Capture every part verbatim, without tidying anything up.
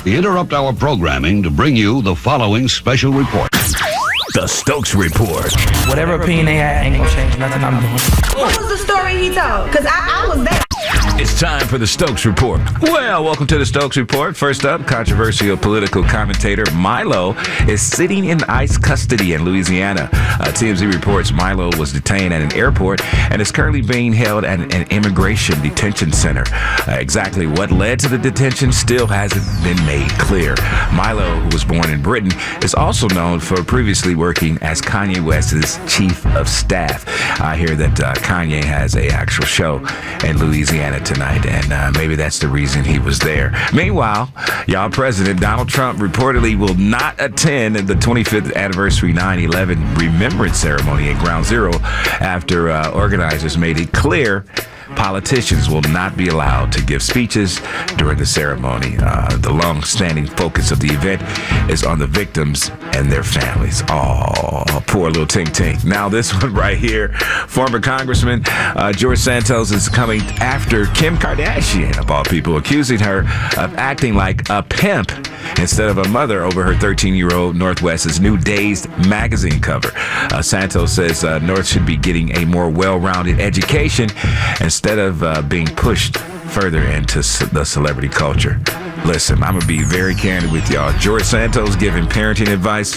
We interrupt our programming to bring you the following special report. The Stokes Report. Whatever opinion they had ain't gonna change nothing I'm doing. What was the story he told? Because I, I was there. It's time for the Stokes Report. Well, welcome to the Stokes Report. First up, controversial political commentator Milo is sitting in ICE custody in Louisiana. Uh, T M Z reports Milo was detained at an airport and is currently being held at an immigration detention center. Uh, exactly what led to the detention still hasn't been made clear. Milo, who was born in Britain, is also known for previously working as Kanye West's chief of staff. I hear that uh, Kanye has a actual show in Louisiana tonight, and uh, maybe that's the reason he was there. Meanwhile, y'all, President Donald Trump reportedly will not attend the twenty-fifth anniversary nine eleven remembrance ceremony at Ground Zero after uh, organizers made it clear politicians will not be allowed to give speeches during the ceremony. Uh, the long-standing focus of the event is on the victims and their families. Oh, poor little Tink Tink. Now this one right here, former Congressman uh, George Santos is coming after Kim Kardashian, of all people, accusing her of acting like a pimp instead of a mother over her thirteen-year-old Northwest's new Dazed magazine cover. Uh, Santos says uh, North should be getting a more well-rounded education instead of uh, being pushed further into ce- the celebrity culture. Listen, I'm going to be very candid with y'all. George Santos giving parenting advice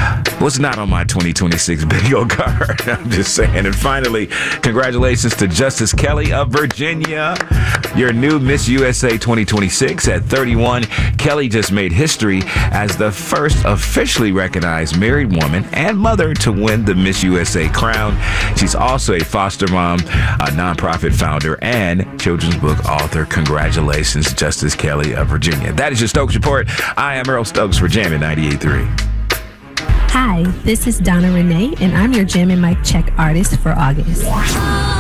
was not on my twenty twenty-six bingo card. I'm just saying. And finally, congratulations to Justice Kelly of Virginia, your new Miss U S A twenty twenty-six. At thirty-one, Kelly just made history as the first officially recognized married woman and mother to win the Miss U S A crown. She's also a foster mom, a nonprofit founder, and children's book author. Congratulations, Justice Kelly of Virginia. That is your Stokes Report. I am Earl Stokes for Jammin' ninety-eight point three. Hi, this is Donna Renee, and I'm your Jammin' Mic Check artist for August.